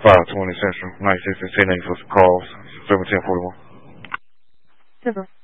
520 Central, 96 and 10 for calls, 1741. Super.